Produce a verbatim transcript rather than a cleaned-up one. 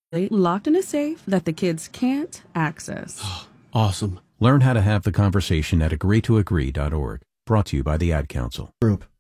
locked in a safe that the kids can't access. Awesome. Learn how to have the conversation at agree to agree dot org. Brought to you by the Ad Council. Group.